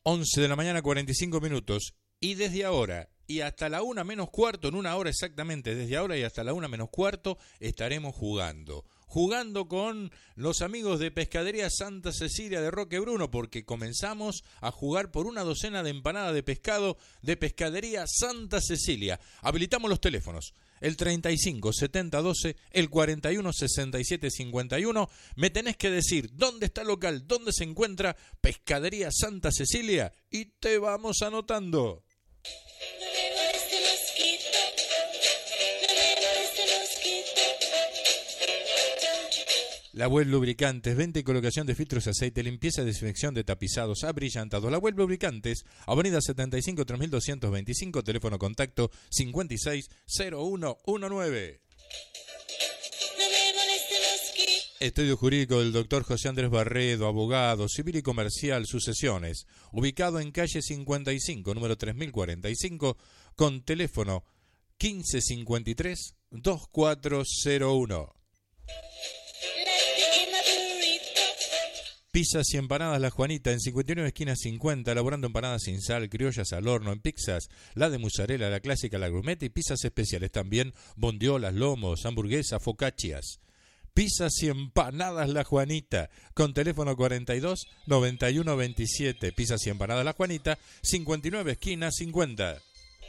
11 de la mañana, 45 minutos. Y desde ahora y hasta la 1 menos cuarto, en una hora exactamente, desde ahora y hasta la 1 menos cuarto, estaremos jugando. Jugando con los amigos de Pescadería Santa Cecilia de Roque Bruno, porque comenzamos a jugar por una docena de empanadas de pescado de Pescadería Santa Cecilia. Habilitamos los teléfonos. El 35 70 12, el 41 67 51. Me tenés que decir dónde está el local, dónde se encuentra Pescadería Santa Cecilia y te vamos anotando. La Web Lubricantes, venta y colocación de filtros de aceite, limpieza y desinfección de tapizados abrillantados. La Web Lubricantes, Avenida 75 3225, teléfono contacto 560119. Estudio jurídico del doctor José Andrés Barredo, abogado, civil y comercial, sucesiones. Ubicado en calle 55, número 3045, con teléfono 1553-2401. Pizzas y empanadas La Juanita, en 59 esquinas 50, elaborando empanadas sin sal, criollas al horno, en pizzas, la de mozzarella, la clásica, la gourmet y pizzas especiales también, bondiolas, lomos, hamburguesas, focaccias. Pizzas y empanadas La Juanita, con teléfono 42 91 27. Pizzas y empanadas La Juanita, 59 esquinas 50.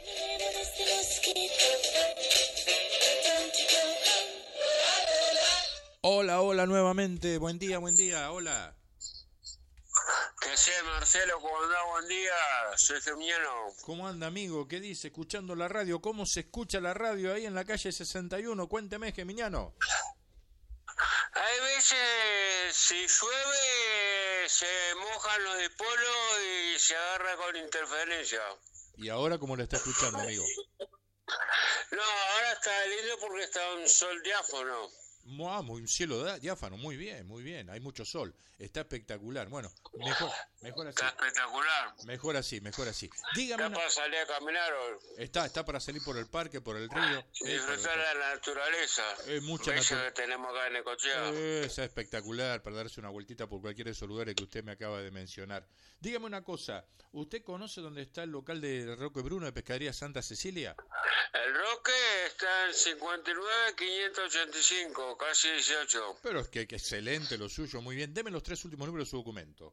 Hola, hola nuevamente, buen día, hola. ¿Qué sé, Marcelo? ¿Cómo andás? Buen día, soy Gemiano. ¿Cómo anda, amigo? ¿Qué dice? Escuchando la radio, ¿cómo se escucha la radio ahí en la calle 61? Cuénteme, Geminiano. Hay veces, si llueve, se mojan los dipolos y se agarra con interferencia. ¿Y ahora cómo lo está escuchando, amigo? No, ahora está lindo porque está un sol diáfano. Un cielo diáfano, muy bien, hay mucho sol, está espectacular. Bueno, mejor así. Está espectacular. Mejor así. Dígame. ¿Está para salir a caminar hoy? Está para salir por el parque, por el río. Disfrutar de la naturaleza. Mucha naturaleza que tenemos acá en Necochea. Es espectacular para darse una vueltita por cualquiera de esos lugares que usted me acaba de mencionar. Dígame una cosa, ¿usted conoce dónde está el local de Roque Bruno de Pescadería Santa Cecilia? El Roque está en 59 585, casi 18. Pero es que excelente lo suyo, muy bien. Deme los 3 últimos números de su documento.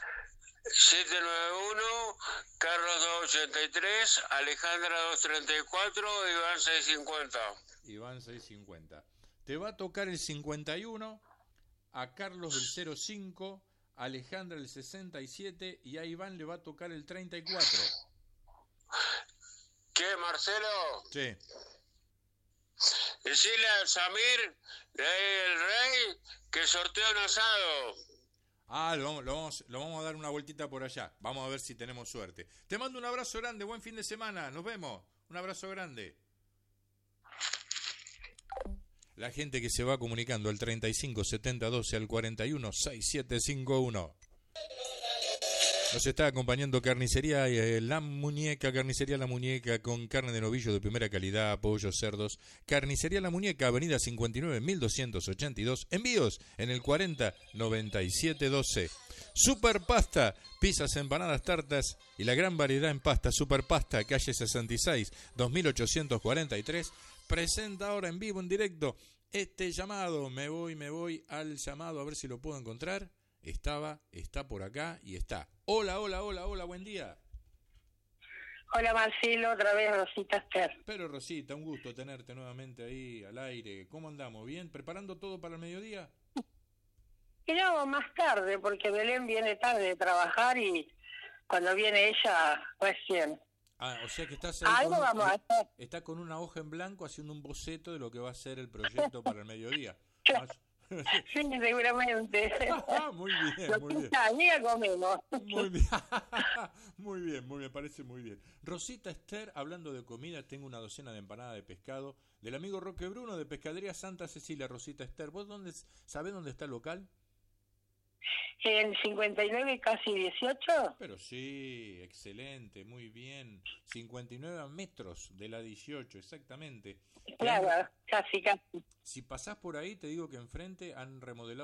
791, Carlos 283, Alejandra 234, Iván 650. Iván 650. Te va a tocar el 51, a Carlos del 05, a Alejandra el 67 y a Iván le va a tocar el 34. ¿Qué, Marcelo? Sí. Decirle al Samir, el rey, que sortea un asado. Lo vamos a dar una vueltita por allá. Vamos a ver si tenemos suerte. Te mando un abrazo grande, buen fin de semana. Nos vemos. Un abrazo grande. La gente que se va comunicando al 35 70 12 al 41 6751. Nos está acompañando Carnicería La Muñeca, Carnicería La Muñeca con carne de novillo de primera calidad, pollos, cerdos. Carnicería La Muñeca, Avenida 59 1282. Envíos en el 40 97 12. Super Pasta, pizzas, empanadas, tartas y la gran variedad en pasta. Super Pasta, calle 66 2843. Presenta ahora en vivo, en directo, este llamado. Me voy al llamado a ver si lo puedo encontrar. Está por acá y está. Hola, buen día. Hola Marcelo, otra vez Rosita Ester. Pero Rosita, un gusto tenerte nuevamente ahí al aire. ¿Cómo andamos? ¿Bien? ¿Preparando todo para el mediodía? Y no, más tarde, porque Belén viene tarde de trabajar y cuando viene ella, recién. O sea que estás ahí algo vamos a hacer. Está con una hoja en blanco haciendo un boceto de lo que va a ser el proyecto para el mediodía. Sí, seguramente. Muy bien. Día comemos. Muy bien, me parece muy bien. Rosita Ester, hablando de comida, tengo una docena de empanadas de pescado del amigo Roque Bruno de Pescadería Santa Cecilia. Rosita Ester, ¿vos sabés dónde está el local? En 59 casi 18. Pero sí, excelente, muy bien. 59 metros de la 18, exactamente. Claro, casi. Si pasás por ahí, te digo que enfrente han remodelado